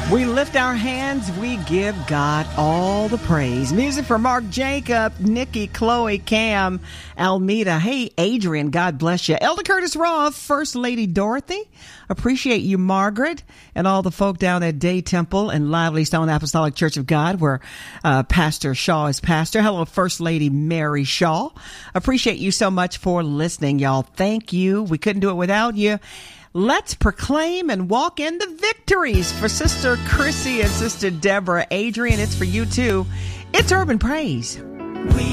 We lift our hands, we give God all the praise. Music for Mark Jacob, Nikki, Chloe, Cam, Almeda. Hey, Adrian, God bless you. Elder Curtis Roth, First Lady Dorothy. Appreciate you, Margaret, and all the folk down at Day Temple and Lively Stone Apostolic Church of God, where Pastor Shaw is pastor. Hello, First Lady Mary Shaw. Appreciate you so much for listening, y'all. Thank you. We couldn't do it without you. Let's proclaim and walk in the victories for Sister Chrissy and Sister Deborah. Adrian, it's for you too. It's Urban Praise. We